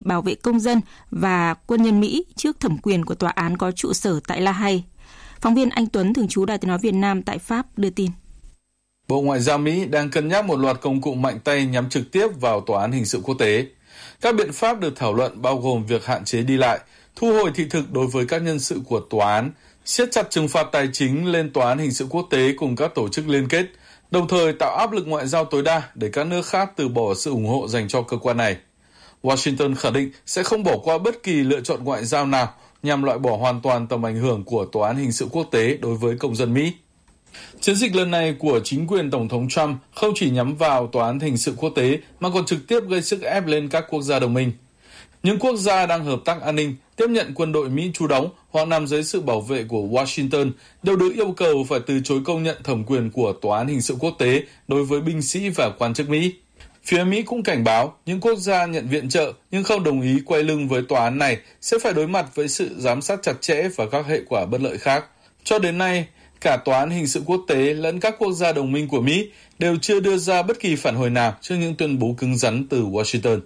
bảo vệ công dân và quân nhân Mỹ trước thẩm quyền của tòa án có trụ sở tại La Hay. Phóng viên Anh Tuấn, thường trú Đài Tiếng nói Việt Nam tại Pháp đưa tin. Bộ Ngoại giao Mỹ đang cân nhắc một loạt công cụ mạnh tay nhắm trực tiếp vào Tòa án Hình sự Quốc tế. Các biện pháp được thảo luận bao gồm việc hạn chế đi lại, thu hồi thị thực đối với các nhân sự của tòa án, siết chặt trừng phạt tài chính lên Tòa án Hình sự Quốc tế cùng các tổ chức liên kết, đồng thời tạo áp lực ngoại giao tối đa để các nước khác từ bỏ sự ủng hộ dành cho cơ quan này. Washington khẳng định sẽ không bỏ qua bất kỳ lựa chọn ngoại giao nào nhằm loại bỏ hoàn toàn tầm ảnh hưởng của Tòa án Hình sự Quốc tế đối với công dân Mỹ. Chiến dịch lần này của chính quyền Tổng thống Trump không chỉ nhắm vào Tòa án Hình sự Quốc tế mà còn trực tiếp gây sức ép lên các quốc gia đồng minh. Những quốc gia đang hợp tác an ninh, tiếp nhận quân đội Mỹ trú đóng hoặc nằm dưới sự bảo vệ của Washington đều được yêu cầu phải từ chối công nhận thẩm quyền của Tòa án Hình sự Quốc tế đối với binh sĩ và quan chức Mỹ. Phía Mỹ cũng cảnh báo những quốc gia nhận viện trợ nhưng không đồng ý quay lưng với tòa án này sẽ phải đối mặt với sự giám sát chặt chẽ và các hệ quả bất lợi khác. Cho đến nay, cả Tòa án Hình sự Quốc tế lẫn các quốc gia đồng minh của Mỹ đều chưa đưa ra bất kỳ phản hồi nào trước những tuyên bố cứng rắn từ Washington.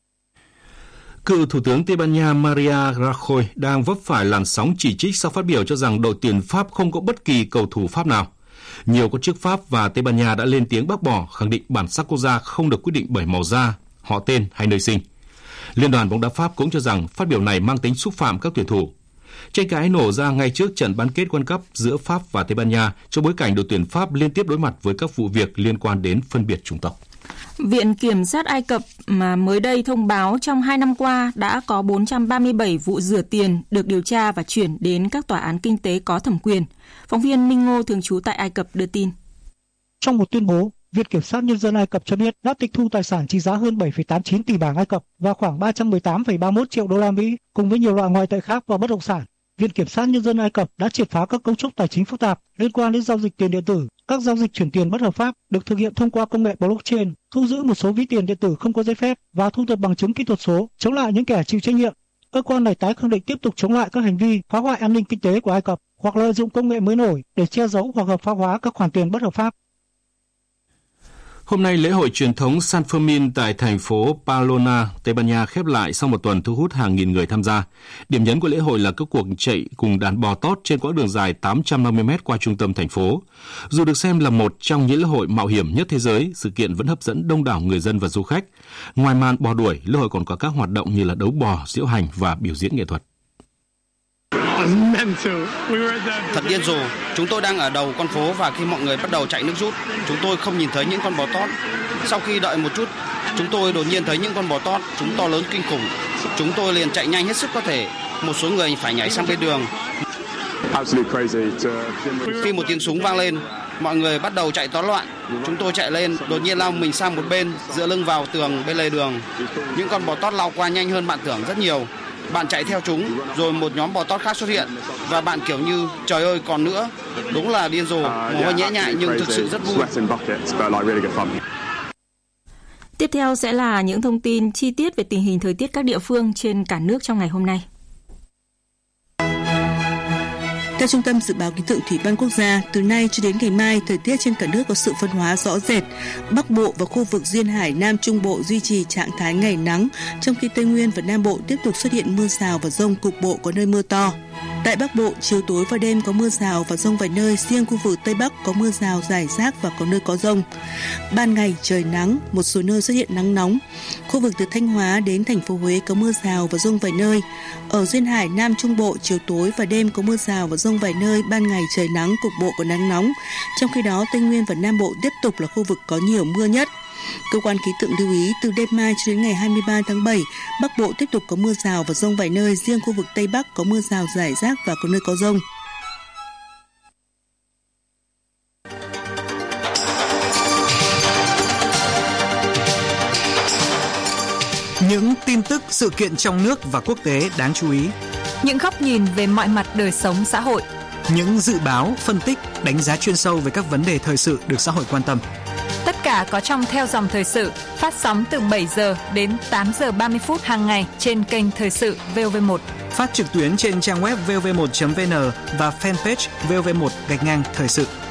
Cựu Thủ tướng Tây Ban Nha Maria Rajoy đang vấp phải làn sóng chỉ trích sau phát biểu cho rằng đội tuyển Pháp không có bất kỳ cầu thủ Pháp nào. Nhiều quan chức Pháp và Tây Ban Nha đã lên tiếng bác bỏ, khẳng định bản sắc quốc gia không được quyết định bởi màu da, họ tên hay nơi sinh. Liên đoàn bóng đá Pháp cũng cho rằng phát biểu này mang tính xúc phạm các tuyển thủ. Tranh cãi nổ ra ngay trước trận bán kết World Cup giữa Pháp và Tây Ban Nha trong bối cảnh đội tuyển Pháp liên tiếp đối mặt với các vụ việc liên quan đến phân biệt chủng tộc. Viện Kiểm sát Ai Cập mà mới đây thông báo trong 2 năm qua đã có 437 vụ rửa tiền được điều tra và chuyển đến các tòa án kinh tế có thẩm quyền. Phóng viên Minh Ngô, thường trú tại Ai Cập đưa tin. Trong một tuyên bố, Viện Kiểm sát Nhân dân Ai Cập cho biết đã tịch thu tài sản trị giá hơn 7,89 tỷ bảng Ai Cập và khoảng 318,31 triệu đô la Mỹ cùng với nhiều loại ngoại tệ khác và bất động sản. Viện Kiểm sát Nhân dân Ai Cập đã triệt phá các cấu trúc tài chính phức tạp liên quan đến giao dịch tiền điện tử, các giao dịch chuyển tiền bất hợp pháp được thực hiện thông qua công nghệ blockchain, thu giữ một số ví tiền điện tử không có giấy phép và thu thập bằng chứng kỹ thuật số, chống lại những kẻ chịu trách nhiệm. Cơ quan này tái khẳng định tiếp tục chống lại các hành vi phá hoại an ninh kinh tế của Ai Cập hoặc lợi dụng công nghệ mới nổi để che giấu hoặc hợp pháp hóa các khoản tiền bất hợp pháp. Hôm nay, lễ hội truyền thống San Fermin tại thành phố Pamplona, Tây Ban Nha khép lại sau một tuần thu hút hàng nghìn người tham gia. Điểm nhấn của lễ hội là các cuộc chạy cùng đàn bò tót trên quãng đường dài 850 m qua trung tâm thành phố. Dù được xem là một trong những lễ hội mạo hiểm nhất thế giới, sự kiện vẫn hấp dẫn đông đảo người dân và du khách. Ngoài màn bò đuổi, lễ hội còn có các hoạt động như là đấu bò, diễu hành và biểu diễn nghệ thuật. Thật điên rồ, chúng tôi đang ở đầu con phố và khi mọi người bắt đầu chạy nước rút, chúng tôi không nhìn thấy những con bò tót. Sau khi đợi một chút, chúng tôi đột nhiên thấy những con bò tót, chúng to lớn kinh khủng. Chúng tôi liền chạy nhanh hết sức có thể, một số người phải nhảy sang bên đường. Khi một tiếng súng vang lên, mọi người bắt đầu chạy tán loạn. Chúng tôi chạy lên, đột nhiên lao mình sang một bên, dựa lưng vào tường bên lề đường. Những con bò tót lao qua nhanh hơn bạn tưởng rất nhiều. Bạn chạy theo chúng, rồi một nhóm bò tót khác xuất hiện và bạn kiểu như trời ơi còn nữa. Đúng là điên rồ, mồ hôi nhễ nhại nhưng thực sự rất vui. Tiếp theo sẽ là những thông tin chi tiết về tình hình thời tiết các địa phương trên cả nước trong ngày hôm nay. Theo Trung tâm Dự báo Khí tượng Thủy văn Quốc gia, từ nay cho đến ngày mai, thời tiết trên cả nước có sự phân hóa rõ rệt. Bắc Bộ và khu vực duyên hải Nam Trung Bộ duy trì trạng thái ngày nắng, trong khi Tây Nguyên và Nam Bộ tiếp tục xuất hiện mưa rào và dông, cục bộ có nơi mưa to. Tại Bắc Bộ, chiều tối và đêm có mưa rào và dông vài nơi, riêng khu vực Tây Bắc có mưa rào rải rác và có nơi có dông. Ban ngày trời nắng, một số nơi xuất hiện nắng nóng. Khu vực từ Thanh Hóa đến thành phố Huế có mưa rào và dông vài nơi. Ở duyên hải Nam Trung Bộ, chiều tối và đêm có mưa rào và dông vài nơi, ban ngày trời nắng, cục bộ có nắng nóng. Trong khi đó, Tây Nguyên và Nam Bộ tiếp tục là khu vực có nhiều mưa nhất. Cơ quan khí tượng lưu ý từ đêm mai cho đến ngày 23 tháng 7, Bắc Bộ tiếp tục có mưa rào và dông vài nơi, riêng khu vực Tây Bắc có mưa rào rải rác và có nơi có dông. Những tin tức, sự kiện trong nước và quốc tế đáng chú ý. Những góc nhìn về mọi mặt đời sống xã hội. Những dự báo, phân tích, đánh giá chuyên sâu về các vấn đề thời sự được xã hội quan tâm. Tất cả có trong Theo dòng thời sự, phát sóng từ 7 giờ đến 8 giờ 30 phút hàng ngày trên kênh Thời sự VOV1. Phát trực tuyến trên trang web vov1.vn và fanpage VOV1/thời sự.